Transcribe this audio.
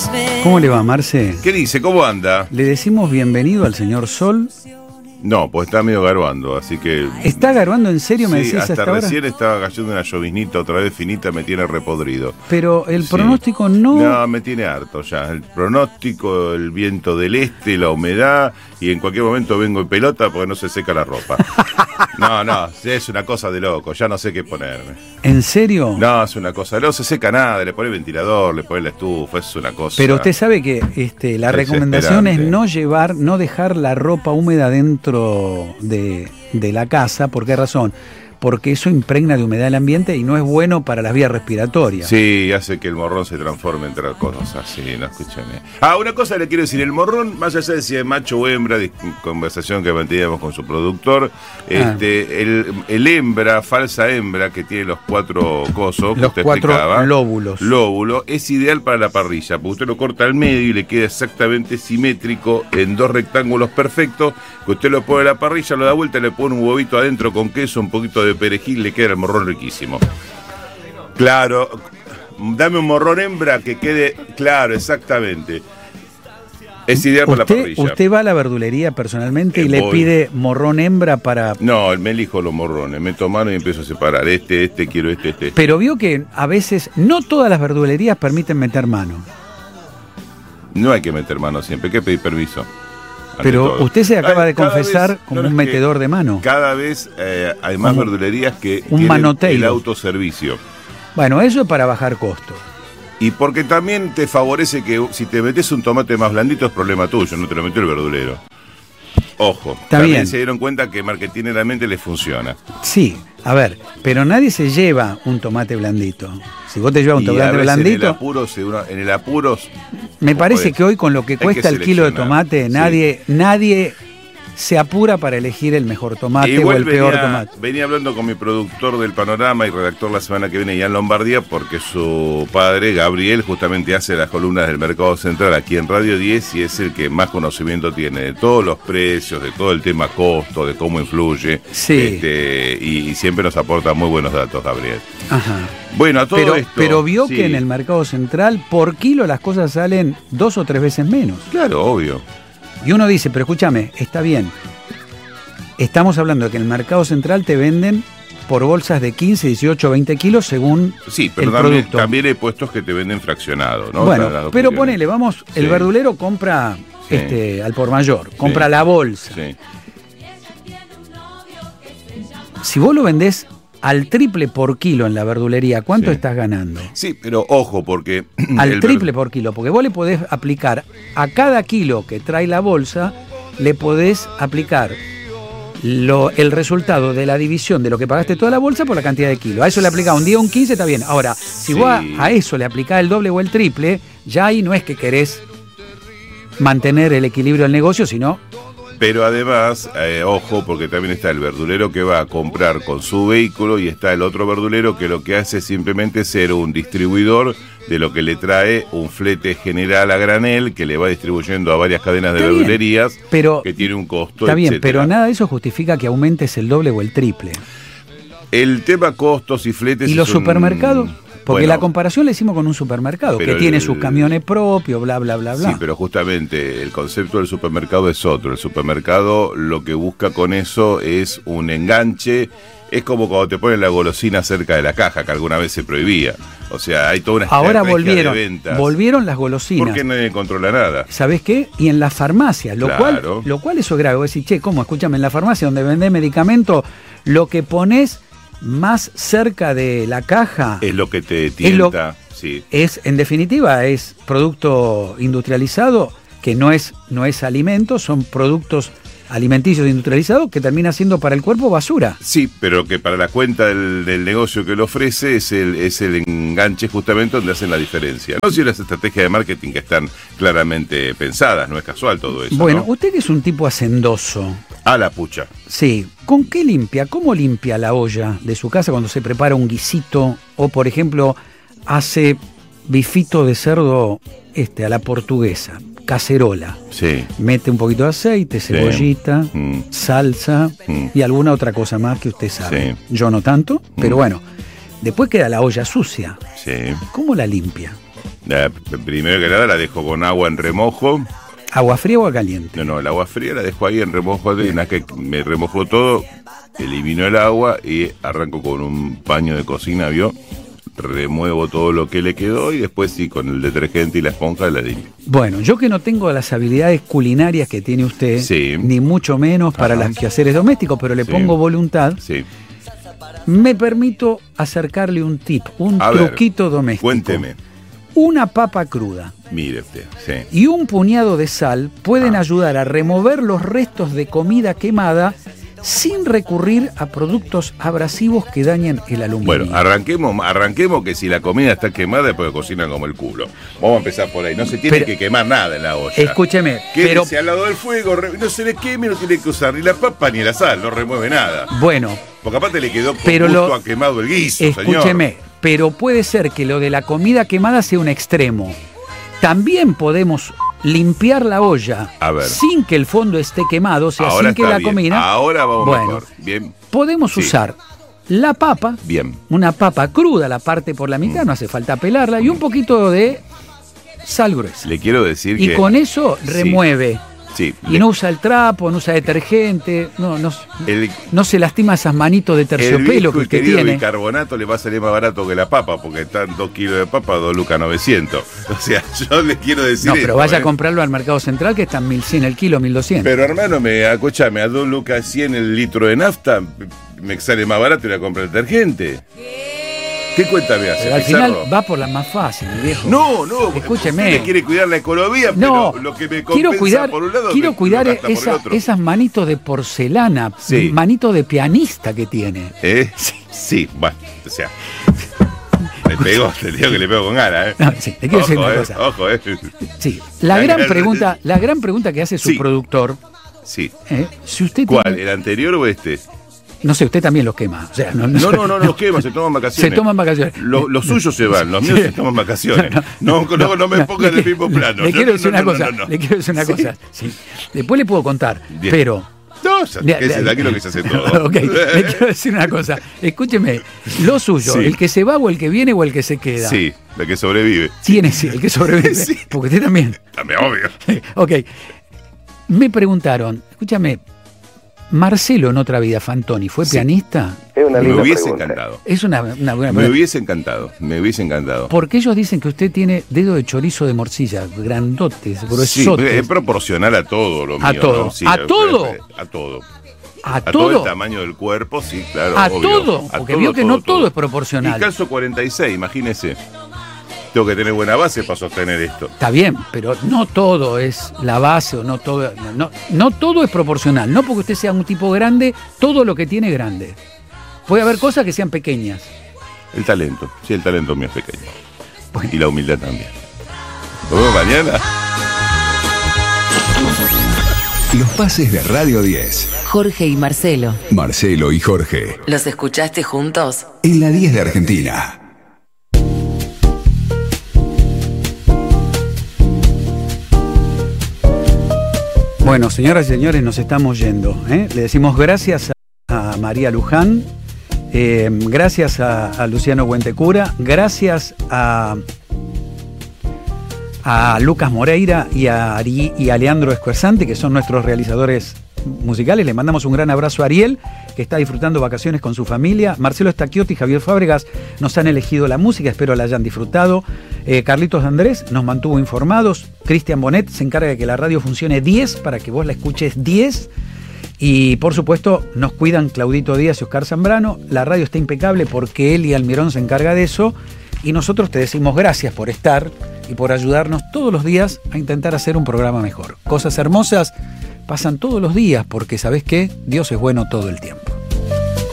¿Cómo le va, Marce? ¿Qué dice? ¿Cómo anda? ¿Le decimos bienvenido al señor Sol? No, pues está medio garbando, así que... ¿Está garbando en serio, me sí, decís hasta ahora? recién estaba cayendo una lloviznita otra vez finita, me tiene repodrido. Pero el Sí. pronóstico no... No, me tiene harto ya. El pronóstico, el viento del este, la humedad, y en cualquier momento vengo en pelota porque no se seca la ropa. No, es una cosa de loco, ya no sé qué ponerme. ¿En serio? No, es una cosa, no se seca nada, le pone el ventilador, le pone la estufa, es una cosa... Pero usted sabe que la recomendación es no dejar la ropa húmeda dentro de la casa. ¿Por qué razón? Porque eso impregna de humedad el ambiente y no es bueno para las vías respiratorias. Sí, hace que el morrón se transforme en otras cosas así, no escúchame. Una cosa le quiero decir, el morrón, más allá de si es macho o hembra, conversación que manteníamos con su productor, el hembra, falsa hembra, que tiene los 4 cosos, que los usted 4 explicaba, lóbulo, es ideal para la parrilla, porque usted lo corta al medio y le queda exactamente simétrico en 2 rectángulos perfectos, que usted lo pone a la parrilla, lo da vuelta, le pone un huevito adentro con queso, un poquito de perejil, le queda el morrón riquísimo. Claro, dame un morrón hembra que quede claro, exactamente. Es ideal para la parrilla. ¿Usted va a la verdulería personalmente y le pide morrón hembra para...? No, me elijo los morrones, meto mano y empiezo a separar. Quiero este. Pero vio que a veces no todas las verdulerías permiten meter mano. No hay que meter mano siempre, hay que pedir permiso. Pero usted se acaba de confesar como un metedor de mano. Cada vez hay más verdulerías que un manoteiro. El autoservicio. Bueno, eso es para bajar costos. Y porque también te favorece que si te metes un tomate más blandito es problema tuyo, no te lo metió el verdulero. Ojo, también bien. Se dieron cuenta que marketineramente les funciona. Sí, a ver, pero nadie se lleva un tomate blandito. Si vos te llevas un tomate blandito... En el apuro me parece que hoy con lo que cuesta el kilo de tomate, nadie se apura para elegir el mejor tomate o el peor tomate. Venía hablando con mi productor del Panorama y redactor la semana que viene, Ian Lombardía, porque su padre, Gabriel, justamente hace las columnas del Mercado Central aquí en Radio 10 y es el que más conocimiento tiene de todos los precios, de todo el tema costo, de cómo influye. Sí. Y siempre nos aporta muy buenos datos, Gabriel. Ajá. Bueno, a todo esto... Pero vio que en el Mercado Central, por kilo las cosas salen 2 o 3 veces menos. Claro, obvio. Y uno dice, pero escúchame, está bien. Estamos hablando de que en el Mercado Central te venden por bolsas de 15, 18, 20 kilos según pero el producto. También hay puestos que te venden fraccionado, ¿no? Bueno, pero ponele, el verdulero compra al por mayor, compra la bolsa. Sí. Si vos lo vendés al triple por kilo en la verdulería, ¿cuánto estás ganando? Sí, pero ojo, porque... Al triple por kilo, porque vos le podés aplicar a cada kilo que trae la bolsa, le podés aplicar el resultado de la división de lo que pagaste toda la bolsa por la cantidad de kilos. A eso le aplicás un día un 15, está bien. Ahora, si vos a eso le aplicás el doble o el triple, ya ahí no es que querés mantener el equilibrio del negocio, sino... Pero además, ojo, porque también está el verdulero que va a comprar con su vehículo y está el otro verdulero que lo que hace es simplemente ser un distribuidor de lo que le trae un flete general a granel que le va distribuyendo a varias cadenas de verdulerías que tiene un costo, Está bien, pero nada de eso justifica que aumentes el doble o el triple. El tema costos y fletes... ¿Y los supermercados? Porque la comparación la hicimos con un supermercado que tiene sus camiones propios, bla, bla, bla, bla. Sí, pero justamente el concepto del supermercado es otro. El supermercado lo que busca con eso es un enganche. Es como cuando te ponen la golosina cerca de la caja, que alguna vez se prohibía. O sea, hay toda una estrategia de ventas. Volvieron las golosinas. Porque nadie controla nada. ¿Sabés qué? Y en las farmacias, lo cual eso es grave. Vos decís, che, ¿cómo? Escúchame, en la farmacia donde vendés medicamentos, lo que pones más cerca de la caja es lo que te tienta. Es, en definitiva, es producto industrializado, que no es alimento, son productos alimenticios industrializados que termina siendo para el cuerpo basura. Sí, pero que para la cuenta del negocio que lo ofrece es el enganche justamente donde hacen la diferencia. No si las estrategias de marketing que están claramente pensadas, no es casual todo eso. Bueno, ¿no? Usted que es un tipo hacendoso. A la pucha. Sí. ¿Con qué limpia? ¿Cómo limpia la olla de su casa cuando se prepara un guisito? O, por ejemplo, hace bifito de cerdo a la portuguesa. Cacerola. Sí. Mete un poquito de aceite, cebollita, salsa y alguna otra cosa más que usted sabe. Sí. Yo no tanto, pero bueno. Después queda la olla sucia. Sí. ¿Cómo la limpia? Primero que nada la dejo con agua en remojo. ¿Agua fría o agua caliente? No, el agua fría la dejo ahí en remojo. Una vez que me remojo todo, elimino el agua y arranco con un paño de cocina, ¿vio? Remuevo todo lo que le quedó y después sí, con el detergente y la esponja la limpio. Bueno, yo que no tengo las habilidades culinarias que tiene usted, sí, ni mucho menos para los quehaceres domésticos, pero le pongo voluntad, sí, me permito acercarle un tip, un truquito doméstico. Cuénteme. Una papa cruda. Mire usted, sí. Y un puñado de sal pueden ayudar a remover los restos de comida quemada sin recurrir a productos abrasivos que dañen el aluminio. Bueno, arranquemos que si la comida está quemada, después cocinan como el culo. Vamos a empezar por ahí. No se tiene que quemar nada en la olla. Escúcheme. Quédese al lado del fuego, no se le queme, no tiene que usar ni la papa ni la sal, no remueve nada. Bueno. Porque aparte le quedó justo a quemado el guiso, escúcheme, señor. Pero puede ser que lo de la comida quemada sea un extremo. También podemos limpiar la olla sin que el fondo esté quemado, o sea, ahora sin que la comida. Ahora vamos mejor. Bien. Podemos usar la papa, bien, una papa cruda, la parte por la mitad, no hace falta pelarla, y un poquito de sal gruesa. Le quiero decir que. Y con eso remueve. Sí, y no usa el trapo, no usa detergente, no se lastima esas manitos de terciopelo que usted tiene. El bicarbonato le va a salir más barato que la papa, porque están 2 kilos de papa, 2 lucas 900. O sea, yo le quiero decir. No, pero vaya a comprarlo al mercado central, que están 1.100 el kilo, 1.200. Pero hermano, escúchame, a 2 lucas 100 el litro de nafta, me sale más barato ir a comprar detergente. ¿Qué cuenta me hace? Pero al final va por la más fácil, mi viejo. No, escúcheme. Usted quiere cuidar la economía, no, pero lo que me compensa por un lado, quiero cuidar esas manitos de porcelana, manito de pianista que tiene. Sí, bueno, o sea. Te digo que le pego con ganas, No, sí, te quiero decir una cosa. Ojo, Sí, la gran pregunta que hace su productor. Sí. Si usted ¿Cuál? ¿El anterior o este? No sé, usted también los quema. O sea, no los quema, se toman vacaciones. Se toman vacaciones. Los suyos se van, los míos se toman vacaciones. No me pongan en el mismo plano. Le quiero decir una cosa. Le quiero decir una cosa. Sí. Después le puedo contar, pero. No, aquí lo que se hace todo. Ok, le quiero decir una cosa. Escúcheme, lo suyo, el que se va o el que viene o el que se queda. Sí, el que sobrevive. El que sobrevive. Porque usted también. También, obvio. Ok. Me preguntaron, escúchame. Marcelo en otra vida, Fantoni, ¿fue pianista? Es una linda pregunta. Encantado. Es una buena pregunta. Me hubiese encantado. Porque ellos dicen que usted tiene dedo de chorizo de morcilla, grandotes, gruesotes. Sí, es proporcional a todo lo mío. ¿A todo? ¿No? Sí, ¿A todo? A todo. ¿A todo el tamaño del cuerpo, sí, claro. ¿A obvio. todo? Porque vio que no todo es proporcional. Y calzo 46, imagínese. Tengo que tener buena base para sostener esto. Está bien, pero no todo es la base o no todo. No todo es proporcional. No porque usted sea un tipo grande, todo lo que tiene es grande. Puede haber cosas que sean pequeñas. El talento mío es pequeño. Bueno. Y la humildad también. Nos vemos mañana. Los pases de Radio 10. Jorge y Marcelo. Marcelo y Jorge. ¿Los escuchaste juntos? En la 10 de Argentina. Bueno, señoras y señores, nos estamos yendo. Le decimos gracias a María Luján, gracias a Luciano Buentecura, gracias a Lucas Moreira y a Leandro Escuerzante, que son nuestros realizadores musicales. Le mandamos un gran abrazo a Ariel, que está disfrutando vacaciones con su familia. Marcelo Stacchiotti y Javier Fábregas nos han elegido la música, espero la hayan disfrutado. Carlitos Andrés nos mantuvo informados. Cristian Bonet se encarga de que la radio funcione 10 para que vos la escuches 10. Y por supuesto nos cuidan Claudito Díaz y Oscar Zambrano. La radio está impecable porque él y Almirón se encarga de eso. Y nosotros te decimos gracias por estar y por ayudarnos todos los días a intentar hacer un programa mejor. Cosas hermosas pasan todos los días porque, ¿sabés qué? Dios es bueno todo el tiempo.